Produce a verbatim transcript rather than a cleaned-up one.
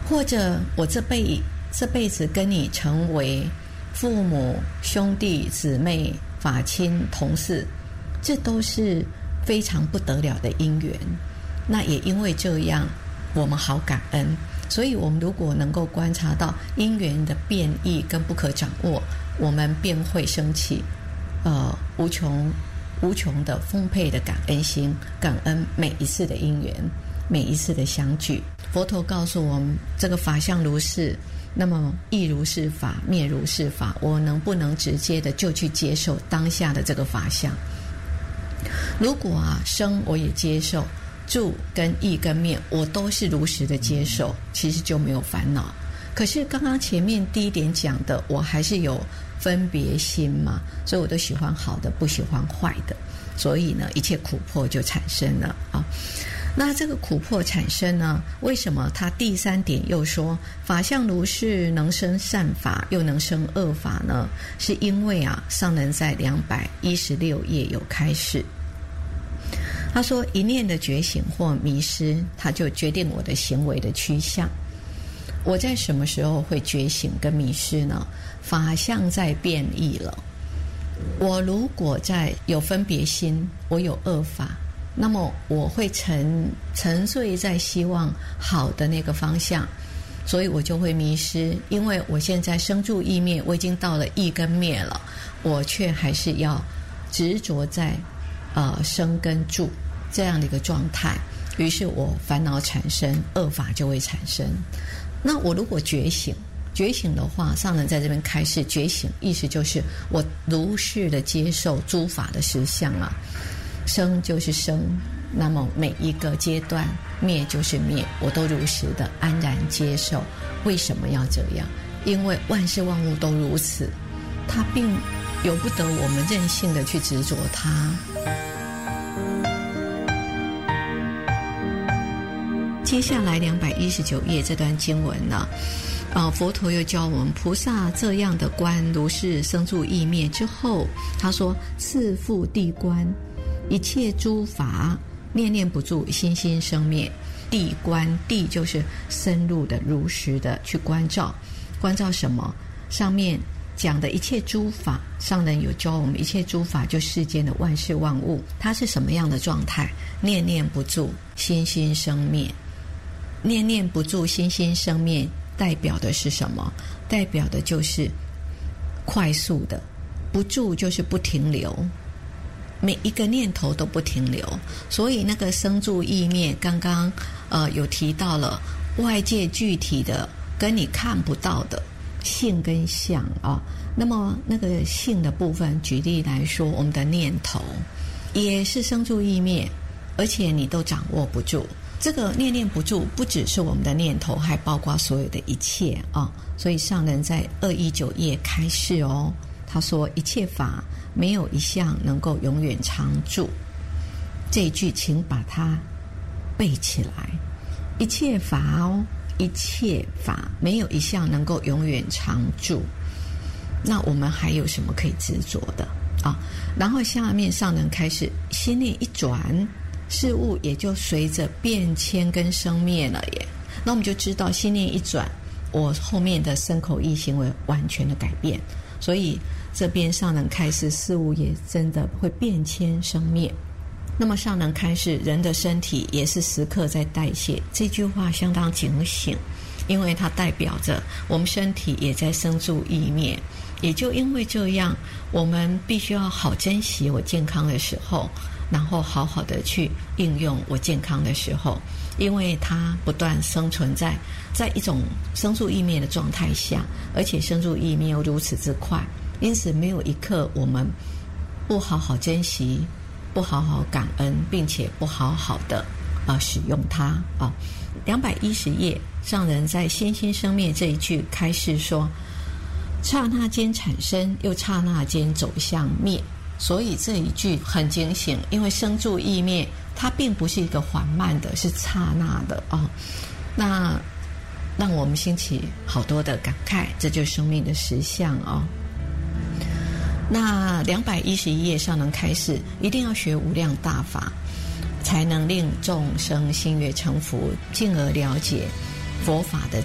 或者我这辈这辈子跟你成为父母、兄弟、姊妹、法亲、同事，这都是非常不得了的因缘。那也因为这样，我们好感恩。所以我们如果能够观察到因缘的变异跟不可掌握，我们便会升起呃无穷无穷的丰沛的感恩心，感恩每一次的因缘，每一次的相聚。佛陀告诉我们，这个法相如是，那么亦如是法，灭如是法。我能不能直接的就去接受当下的这个法相？如果啊生我也接受，住跟异跟灭我都是如实的接受，其实就没有烦恼。可是刚刚前面第一点讲的，我还是有分别心嘛，所以我都喜欢好的，不喜欢坏的，所以呢一切苦迫就产生了啊。那这个苦迫产生呢，为什么他第三点又说法相如是，能生善法又能生恶法呢？是因为啊上人在两百一十六页有开示，他说一念的觉醒或迷失，他就决定我的行为的趋向。我在什么时候会觉醒跟迷失呢？法相在变异了。我如果在有分别心，我有恶法，那么我会沉沉醉在希望好的那个方向，所以我就会迷失。因为我现在生住异灭，我已经到了异跟灭了，我却还是要执着在呃生跟住这样的一个状态，于是我烦恼产生，恶法就会产生。那我如果觉醒觉醒的话，上人在这边开示觉醒，意思就是我如是的接受诸法的实相啊，生就是生，那么每一个阶段灭就是灭，我都如实的安然接受。为什么要这样？因为万事万物都如此，它并由不得我们任性的去执着它。接下来两百一十九页这段经文呢，呃，佛陀又教我们菩萨这样的观如是生住异灭之后，他说次复地观，一切诸法念念不住，心心生灭。地观，地就是深入的如实的去关照，关照什么？上面讲的一切诸法，上人有教我们，一切诸法就世间的万事万物，它是什么样的状态？念念不住，心心生灭。念念不住，心心生灭，代表的是什么？代表的就是快速的，不住就是不停留，每一个念头都不停留。所以那个生住异灭，刚刚呃有提到了外界具体的跟你看不到的性跟相啊。那么那个性的部分，举例来说，我们的念头也是生住异灭，而且你都掌握不住。这个念念不住不只是我们的念头，还包括所有的一切啊。所以上人在二一九页开示哦，他说一切法没有一项能够永远常住。这一句请把它背起来，一切法哦，一切法没有一项能够永远常住。那我们还有什么可以执着的啊？然后下面上人开始心念一转，事物也就随着变迁跟生灭了耶。那我们就知道心念一转，我后面的身口意行为完全的改变。所以这边上人开示事物也真的会变迁生灭。那么上人开示人的身体也是时刻在代谢，这句话相当警醒，因为它代表着我们身体也在生住异灭。也就因为这样，我们必须要好珍惜我健康的时候，然后好好的去应用我健康的时候，因为它不断生存在在一种生住异灭的状态下，而且生住异灭又如此之快，因此没有一刻我们不好好珍惜，不好好感恩，并且不好好的呃使用它啊。两百一十页上人在心心生灭这一句开示说，刹那间产生，又刹那间走向灭。所以这一句很警醒，因为生住异灭它并不是一个缓慢的，是刹那的啊。那让我们兴起好多的感慨，这就是生命的实相啊。那两百一十一页上能开示，一定要学无量大法，才能令众生心悦诚服，进而了解佛法的